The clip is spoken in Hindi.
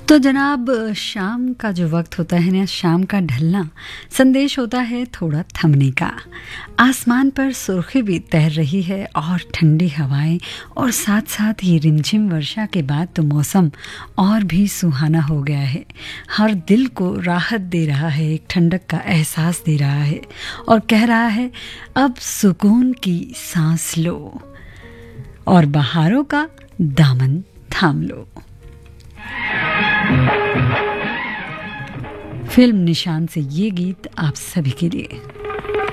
तो जनाब, शाम का जो वक्त होता है ना, शाम का ढलना संदेश होता है थोड़ा थमने का। आसमान पर सुर्खी भी तैर रही है और ठंडी हवाएं और साथ साथ ये रिमझिम वर्षा के बाद तो मौसम और भी सुहाना हो गया है। हर दिल को राहत दे रहा है, एक ठंडक का एहसास दे रहा है और कह रहा है अब सुकून की सांस लो और बहारों का दामन थाम लो। फिल्म निशान से ये गीत आप सभी के लिए।